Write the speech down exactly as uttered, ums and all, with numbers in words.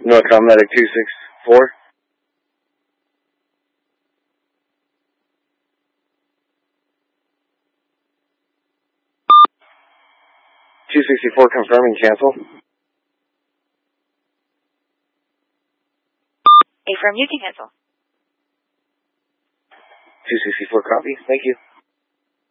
Northcom Medic two six four. two sixty-four confirming cancel. Affirm, you can cancel. two sixty-four copy, thank you.